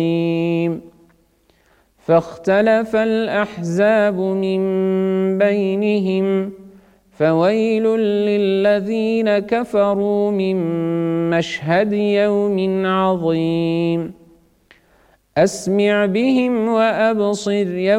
فاختلف الأحزاب من بينهم فويل للذين كفروا من مشهد يوم عظيم أسمع بهم وأبصر